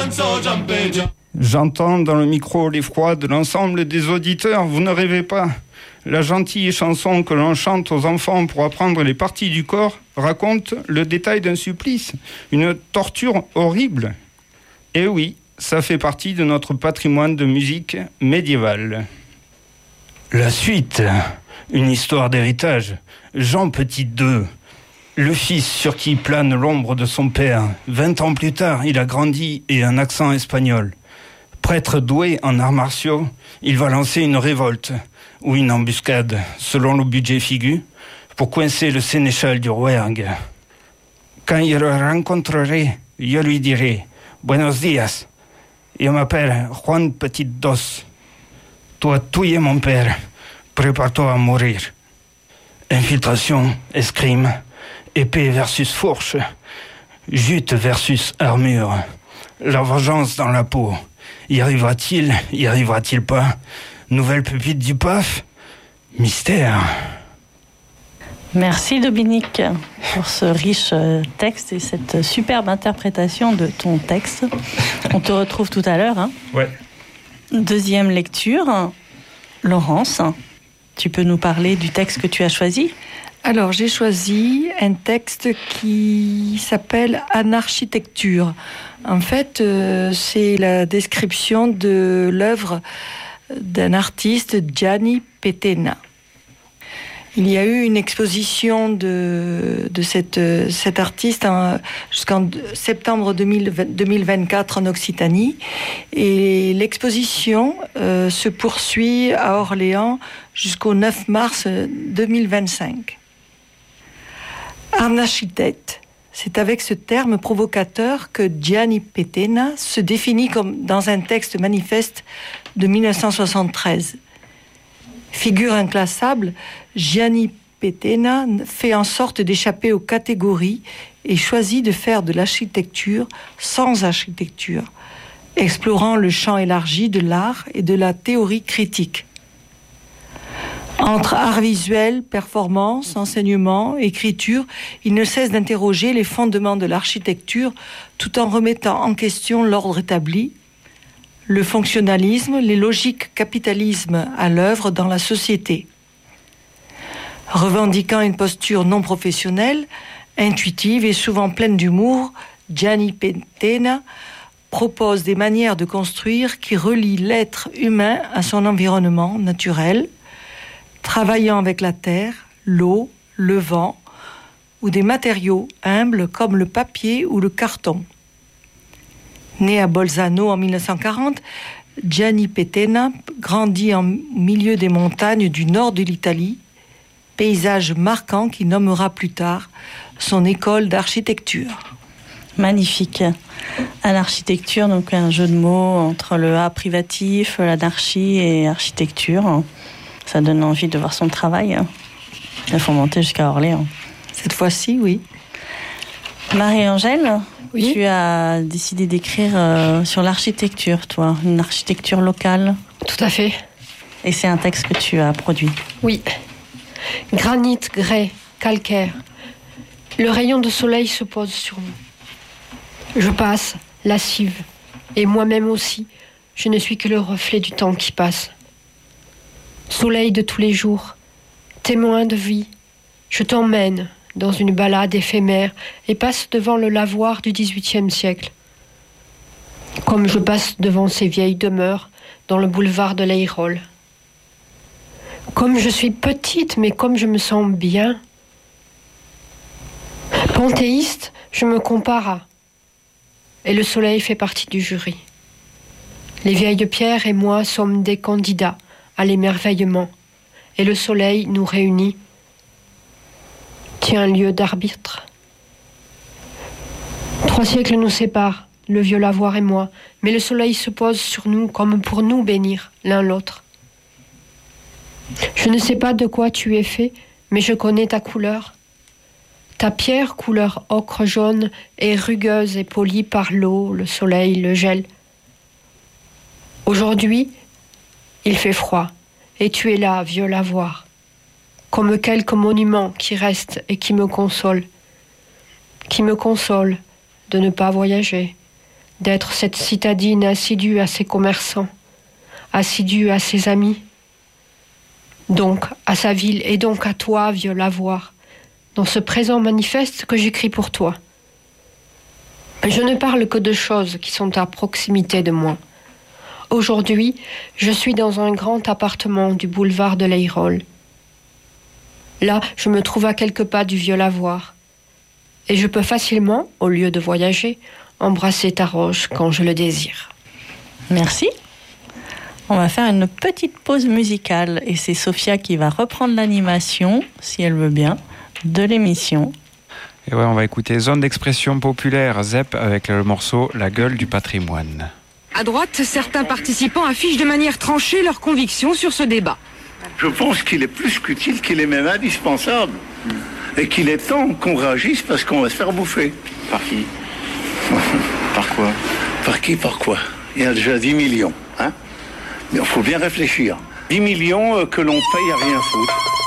J'entends dans le micro l'effroi de l'ensemble des auditeurs. Vous ne rêvez pas. La gentille chanson que l'on chante aux enfants pour apprendre les parties du corps raconte le détail d'un supplice, une torture horrible. Et oui, ça fait partie de notre patrimoine de musique médiévale. La suite, une histoire d'héritage. Jean Petit II, le fils sur qui plane l'ombre de son père. 20 ans plus tard, il a grandi et un accent espagnol. Prêtre doué en arts martiaux, il va lancer une révolte ou une embuscade, selon le budget figu, pour coincer le sénéchal du Rouergue. Quand il le rencontrerai, je lui dirai « Buenos días, je m'appelle Juan Petit Dos. Toi, tuer mon père, prépare-toi à mourir. » Infiltration, escrime, épée versus fourche, jute versus armure, la vengeance dans la peau. Y arrivera-t-il? Y arrivera-t-il pas? Nouvelle pépite du PAF? Mystère. Merci Dominique pour ce riche texte et cette superbe interprétation de ton texte. On te retrouve tout à l'heure. Hein. Ouais. Deuxième lecture. Laurence, tu peux nous parler du texte que tu as choisi? Alors, j'ai choisi un texte qui s'appelle Anarchitecture. En fait, c'est la description de l'œuvre d'un artiste, Gianni Pettena. Il y a eu une exposition de cet artiste jusqu'en septembre 2024 en Occitanie. Et l'exposition se poursuit à Orléans jusqu'au 9 mars 2025. Anarchitecte, c'est avec ce terme provocateur que Gianni Pettena se définit comme dans un texte manifeste de 1973. Figure inclassable, Gianni Pettena fait en sorte d'échapper aux catégories et choisit de faire de l'architecture sans architecture, explorant le champ élargi de l'art et de la théorie critique. Entre art visuel, performance, enseignement, écriture, il ne cesse d'interroger les fondements de l'architecture tout en remettant en question l'ordre établi, le fonctionnalisme, les logiques capitalisme à l'œuvre dans la société. Revendiquant une posture non professionnelle, intuitive et souvent pleine d'humour, Gianni Pettena propose des manières de construire qui relient l'être humain à son environnement naturel, travaillant avec la terre, l'eau, le vent, ou des matériaux humbles comme le papier ou le carton. Né à Bolzano en 1940, Gianni Pettena grandit en milieu des montagnes du nord de l'Italie, paysage marquant qui nommera plus tard son école d'architecture. Magnifique. À l'architecture, donc un jeu de mots entre le A privatif, l'anarchie et architecture. Ça donne envie de voir son travail. Il faut monter jusqu'à Orléans. Cette fois-ci, oui. Marie-Angèle, oui. Tu as décidé d'écrire sur l'architecture, toi, une architecture locale. Tout à fait. Et c'est un texte que tu as produit. Oui. Granit, grès, calcaire. Le rayon de soleil se pose sur nous. Je passe, lascive, et moi-même aussi, je ne suis que le reflet du temps qui passe. Soleil de tous les jours, témoin de vie, je t'emmène dans une balade éphémère et passe devant le lavoir du XVIIIe siècle. Comme je passe devant ces vieilles demeures dans le boulevard de l'Ayrol. Comme je suis petite, mais comme je me sens bien. Panthéiste, je me compare à. Et le soleil fait partie du jury. Les vieilles pierres et moi sommes des candidats à l'émerveillement, et le soleil nous réunit, tient lieu d'arbitre. 3 siècles nous séparent, le vieux lavoir et moi, mais le soleil se pose sur nous comme pour nous bénir l'un l'autre. Je ne sais pas de quoi tu es fait, mais je connais ta couleur. Ta pierre, couleur ocre jaune, est rugueuse et polie par l'eau, le soleil, le gel. Aujourd'hui, il fait froid, et tu es là, vieux lavoir, comme quelques monuments qui restent et qui me consolent de ne pas voyager, d'être cette citadine assidue à ses commerçants, assidue à ses amis, donc à sa ville et donc à toi, vieux lavoir, dans ce présent manifeste que j'écris pour toi. Je ne parle que de choses qui sont à proximité de moi. Aujourd'hui, je suis dans un grand appartement du boulevard de l'Eyrolles. Là, je me trouve à quelques pas du vieux lavoir. Et je peux facilement, au lieu de voyager, embrasser ta roche quand je le désire. Merci. On va faire une petite pause musicale et c'est Sophia qui va reprendre l'animation, si elle veut bien, de l'émission. Et ouais, on va écouter Zone d'expression populaire, ZEP, avec le morceau La gueule du patrimoine. À droite, certains participants affichent de manière tranchée leurs convictions sur ce débat. Je pense qu'il est plus qu'utile, qu'il est même indispensable. Et qu'il est temps qu'on réagisse parce qu'on va se faire bouffer. Par qui? Par quoi? Par qui, par quoi? Il y a déjà 10 millions. Hein? Mais il faut bien réfléchir. 10 millions que l'on paye à rien foutre.